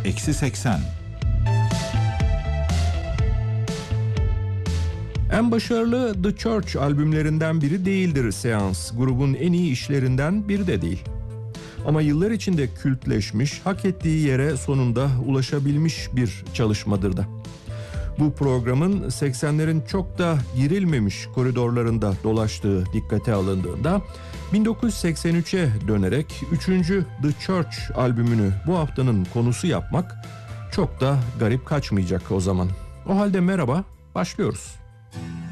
-80. En başarılı The Church albümlerinden biri değildir Seans. Grubun en iyi işlerinden biri de değil. Ama yıllar içinde kültleşmiş, hak ettiği yere sonunda ulaşabilmiş bir çalışmadır da. Bu programın 80'lerin çok da girilmemiş koridorlarında dolaştığı dikkate alındığında 1983'e dönerek 3. The Church albümünü bu haftanın konusu yapmak çok da garip kaçmayacak o zaman. O halde merhaba, başlıyoruz.